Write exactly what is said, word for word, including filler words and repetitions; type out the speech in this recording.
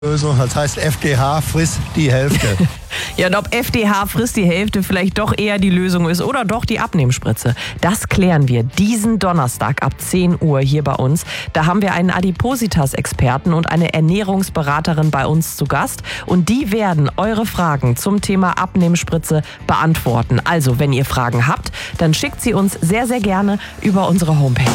Lösung, das heißt F D H frisst die Hälfte. Ja, und ob F D H frisst die Hälfte vielleicht doch eher die Lösung ist oder doch die Abnehmspritze, das klären wir diesen Donnerstag ab zehn Uhr hier bei uns. Da haben wir einen Adipositas-Experten und eine Ernährungsberaterin bei uns zu Gast und die werden eure Fragen zum Thema Abnehmspritze beantworten. Also, wenn ihr Fragen habt, dann schickt sie uns sehr, sehr gerne über unsere Homepage.